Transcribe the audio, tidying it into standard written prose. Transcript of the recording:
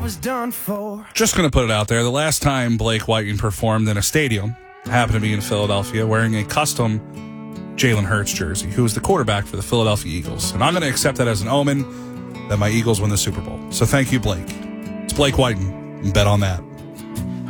was done for. Just going to put it out there. The last time Blake Whiting performed in a stadium happened to be in Philadelphia wearing a custom Jalen Hurts jersey, who is the quarterback for the Philadelphia Eagles. And I'm going to accept that as an omen that my Eagles win the Super Bowl. So thank you, Blake. It's Blake Whiting. Bet on that.